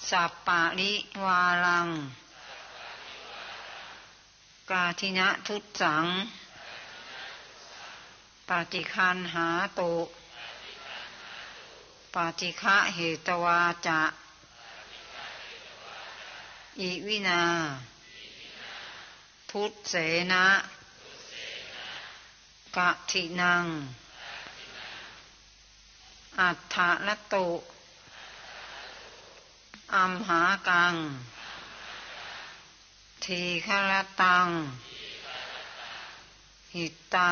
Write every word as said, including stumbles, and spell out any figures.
สัปปะริวารังกาทินะทุตสังปฏิคันหาตุปฏิฆะเหตวาจะอิวินาทุตเสนะกะทินังอัฏฐลตุอัมหากังทีฆรตังหิตา